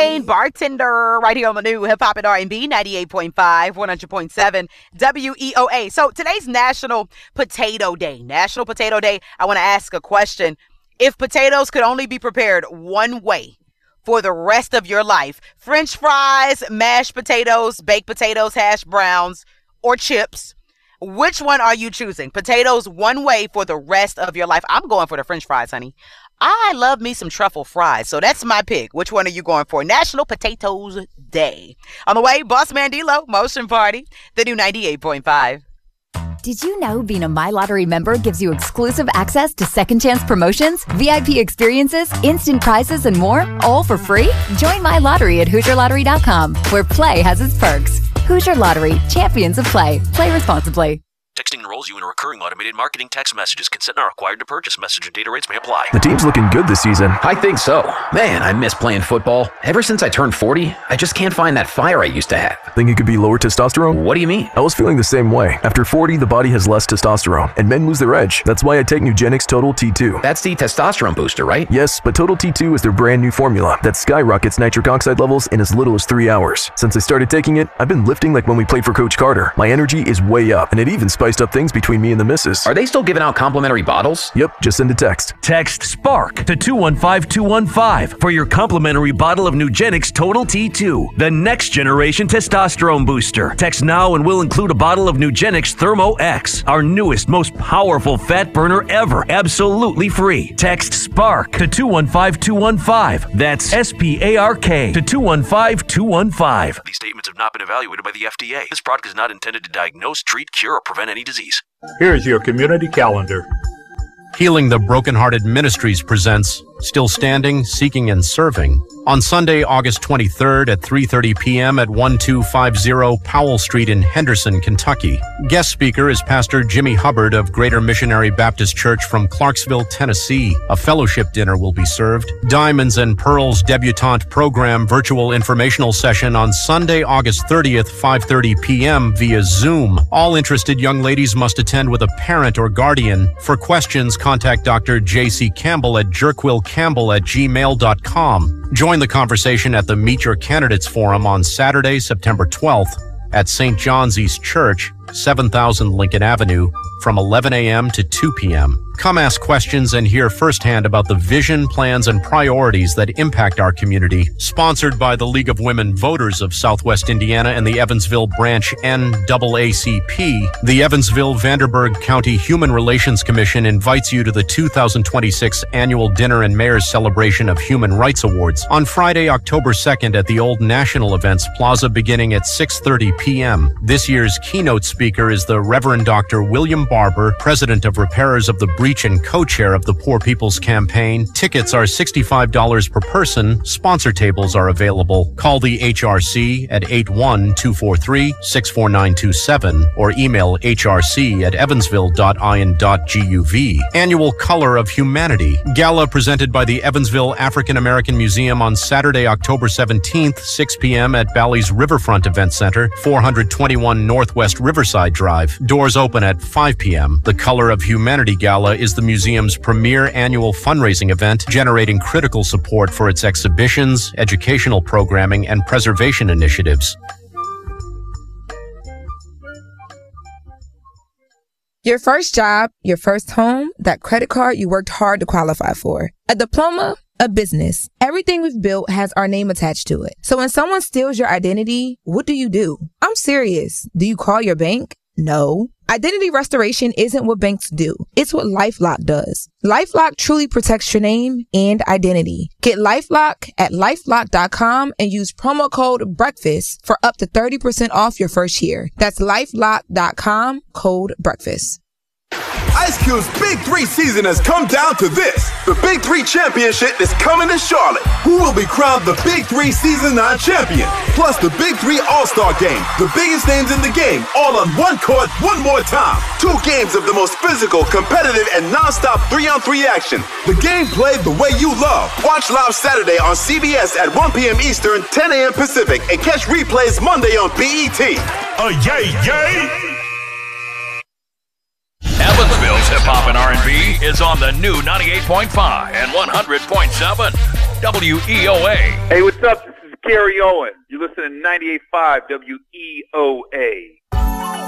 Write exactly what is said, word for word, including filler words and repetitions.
Wayne, bartender, right here on the new Hip Hop and R and B, ninety-eight point five, one hundred point seven W E O A. So today's National Potato Day. National Potato Day. I want to ask a question. If potatoes could only be prepared one way for the rest of your life, French fries, mashed potatoes, baked potatoes, hash browns, or chips, which one are you choosing? Potatoes one way for the rest of your life. I'm going for the French fries, honey. I love me some truffle fries, so that's my pick. Which one are you going for? National Potatoes Day. On the way, Boss Man D-Lo, Motion Party, the new ninety-eight point five. Did you know being a MyLottery member gives you exclusive access to second chance promotions, V I P experiences, instant prizes, and more, all for free? Join MyLottery at Hoosier Lottery dot com, where play has its perks. Hoosier Lottery, champions of play. Play responsibly. Texting enrolls you in a recurring automated marketing text messages. Consent not required to purchase. Message and data rates may apply. The team's looking good this season. I think so. Man, I miss playing football. Ever since I turned forty, I just can't find that fire I used to have. Think it could be lower testosterone? What do you mean? I was feeling the same way. After forty, the body has less testosterone, and men lose their edge. That's why I take Nugenix Total T two. That's the testosterone booster, right? Yes, but Total T two is their brand new formula that skyrockets nitric oxide levels in as little as three hours. Since I started taking it, I've been lifting like when we played for Coach Carter. My energy is way up, and it even spiced up things between me and the missus. Are they still giving out complimentary bottles? Yep, just send a text. Text SPARK to two one five two one five for your complimentary bottle of Nugenix Total T two, the next generation testosterone booster. Text now and we'll include a bottle of Nugenix Thermo X, our newest, most powerful fat burner ever, absolutely free. Text SPARK to two one five two one five. That's S P A R K to two one five two one five. These statements have not been evaluated by the F D A. This product is not intended to diagnose, treat, cure, or prevent any disease. Here's your community calendar. Healing the Brokenhearted Ministries presents Still Standing, Seeking, and Serving on Sunday, August twenty-third at three thirty p.m. at twelve fifty Powell Street in Henderson, Kentucky. Guest speaker is Pastor Jimmy Hubbard of Greater Missionary Baptist Church from Clarksville, Tennessee. A fellowship dinner will be served. Diamonds and Pearls Debutante Program virtual informational session on Sunday, August thirtieth, five thirty p.m. via Zoom. All interested young ladies must attend with a parent or guardian. For questions, contact Doctor J C Campbell at jerkwillcampbell at gmail dot com. Join the conversation at the Meet Your Candidates Forum on Saturday, September twelfth at Saint John's East Church, seven thousand Lincoln Avenue, from eleven a.m. to two p.m. Come ask questions and hear firsthand about the vision, plans, and priorities that impact our community. Sponsored by the League of Women Voters of Southwest Indiana and the Evansville Branch N double A C P, the Evansville-Vanderburgh County Human Relations Commission invites you to the two thousand twenty-six Annual Dinner and Mayor's Celebration of Human Rights Awards on Friday, October second at the Old National Events Plaza beginning at six thirty p.m. This year's keynote speaker is the Reverend Doctor William Barber, President of Repairers of the Breach and co-chair of the Poor People's Campaign. Tickets are sixty-five dollars per person. Sponsor tables are available. Call the H R C at eight one two four three six four nine two seven or email H R C at evansville dot I N dot gov. Annual Color of Humanity Gala presented by the Evansville African American Museum on Saturday, October seventeenth, six p.m. at Bally's Riverfront Event Center, four twenty-one Northwest Riverside Drive. Doors open at five p.m. The Color of Humanity Gala is the museum's premier annual fundraising event, generating critical support for its exhibitions, educational programming, and preservation initiatives. Your first job, your first home, that credit card you worked hard to qualify for. A diploma, a business. Everything we've built has our name attached to it. So when someone steals your identity, what do you do? I'm serious. Do you call your bank? No. Identity restoration isn't what banks do. It's what LifeLock does. LifeLock truly protects your name and identity. Get LifeLock at lifelock dot com and use promo code BREAKFAST for up to thirty percent off your first year. That's lifelock dot com, code BREAKFAST. Ice Cube's Big Three season has come down to this. The Big Three Championship is coming to Charlotte. Who will be crowned the Big Three Season nine champion? Plus the Big Three All-Star Game. The biggest names in the game, all on one court, one more time. Two games of the most physical, competitive, and non-stop three-on-three action. The game played the way you love. Watch live Saturday on C B S at one p.m. Eastern, ten a.m. Pacific, and catch replays Monday on B E T. Oh, yay, yay! Evansville's Hip Hop and R and B is on the new ninety-eight point five and one hundred point seven W E O A. Hey, what's up? This is Gary Owen. You're listening to ninety-eight point five W E O A.